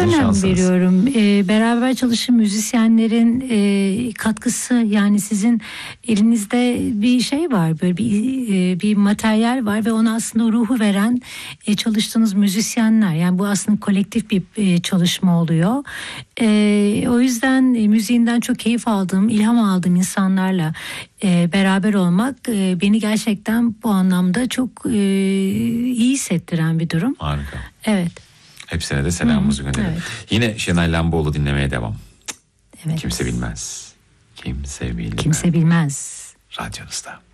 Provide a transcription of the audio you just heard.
önem şansınız. veriyorum. Beraber çalışan müzisyenlerin katkısı, yani sizin elinizde bir şey var, böyle bir materyal var ve ona aslında ruhu veren çalıştığınız müzisyenler. Yani bu aslında kolektif bir çalışma oluyor. O yüzden müziğinden çok keyif aldığım, ilham aldığım insanlarla beraber olmak beni gerçekten bu anlamda çok iyi hissettiren bir durum. Harika. Evet. Hepsine de selamımızı gönderelim. Evet. Yine Şenay Lamboğlu dinlemeye devam. Evet. Kimse bilmez. Kimse bilmez. Kimse bilmez. Radyonuzda.